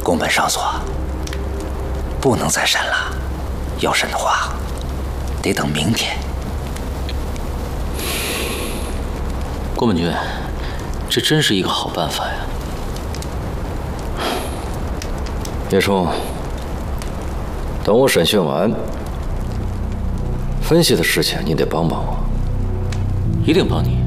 宫本上所，不能再审了。要审的话，得等明天。 宫本君，这真是一个好办法呀。 叶冲，等我审讯完，分析的事情你得帮帮我。 一定帮你。